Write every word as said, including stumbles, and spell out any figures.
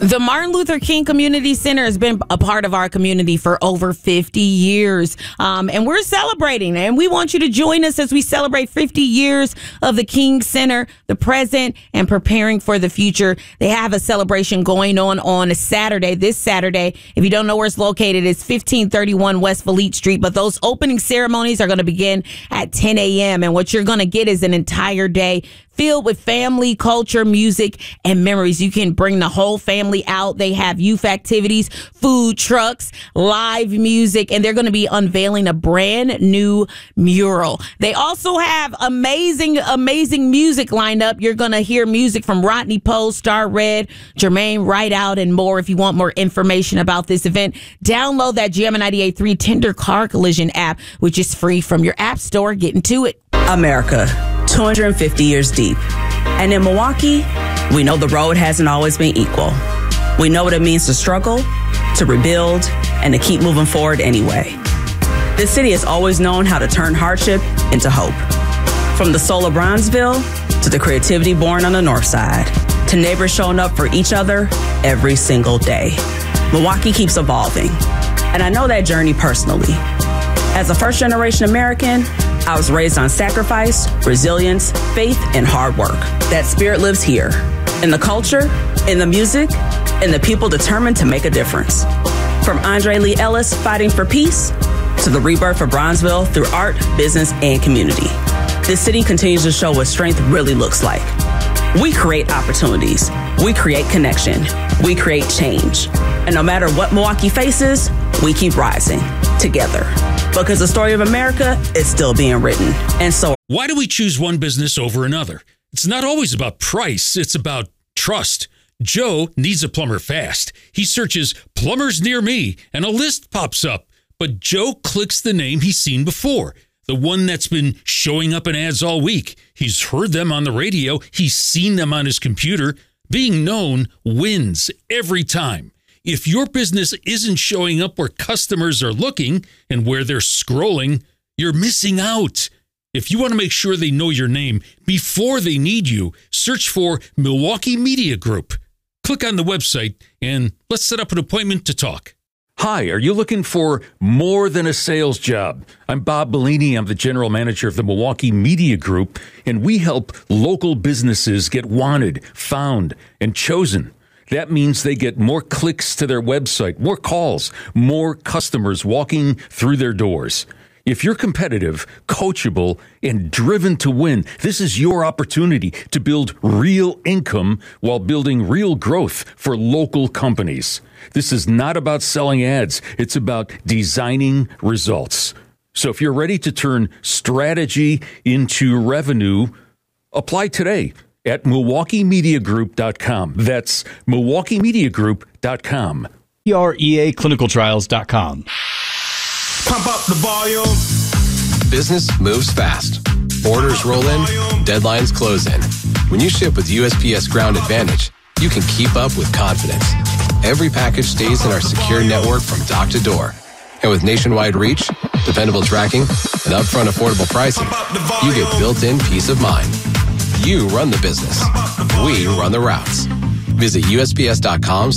The Martin Luther King Community Center has been a part of our community for over fifty years. Um, and we're celebrating, and we want you to join us as we celebrate fifty years of the King Center, the present, and preparing for the future. They have a celebration going on on a Saturday, this Saturday. If you don't know where it's located, it's fifteen thirty-one West Fleet Street. But those opening ceremonies are going to begin at ten a.m. And what you're going to get is an entire day filled with family, culture, music, and memories. You can bring the whole family out. They have youth activities, food trucks, live music, and they're going to be unveiling a brand new mural. They also have amazing, amazing music lined up. You're going to hear music from Rodney Poe, Star Red, Jermaine Rideout, and more. If you want more information about this event, download that Jammin' ninety-eight point three Tender Car Collision app, which is free from your app store. Get into it. America, two hundred fifty years deep. And in Milwaukee, we know the road hasn't always been equal. We know what it means to struggle, to rebuild, and to keep moving forward anyway. This city has always known how to turn hardship into hope. From the soul of Bronzeville to the creativity born on the north side, to neighbors showing up for each other every single day. Milwaukee keeps evolving, and I know that journey personally. As a first-generation American, I was raised on sacrifice, resilience, faith, and hard work. That spirit lives here, in the culture, in the music, in the people determined to make a difference. From Andre Lee Ellis fighting for peace to the rebirth of Bronzeville through art, business, and community. This city continues to show what strength really looks like. We create opportunities. We create connection. We create change. And no matter what Milwaukee faces, we keep rising together. Because the story of America is still being written. And so, why do we choose one business over another? It's not always about price. It's about trust. Joe needs a plumber fast. He searches plumbers near me and a list pops up. But Joe clicks the name he's seen before, the one that's been showing up in ads all week. He's heard them on the radio. He's seen them on his computer. Being known wins every time. If your business isn't showing up where customers are looking and where they're scrolling, you're missing out. If you want to make sure they know your name before they need you, search for Milwaukee Media Group. Click on the website and let's set up an appointment to talk. Hi, are you looking for more than a sales job? I'm Bob Bellini. I'm the general manager of the Milwaukee Media Group, and we help local businesses get wanted, found, and chosen. That means they get more clicks to their website, more calls, more customers walking through their doors. If you're competitive, coachable, and driven to win, this is your opportunity to build real income while building real growth for local companies. This is not about selling ads. It's about designing results. So if you're ready to turn strategy into revenue, apply today at Milwaukee Media Group dot com. That's Milwaukee Media Group dot com. E R E A Clinical Trials dot com. Pump up the volume. Business moves fast. Orders roll in, deadlines close in. When you ship with U S P S Ground Advantage, you can keep up with confidence. Every package stays in our secure network from dock to door. And with nationwide reach, dependable tracking, and upfront affordable pricing, you get built-in peace of mind. You run the business. We run the routes. Visit U S P S dot com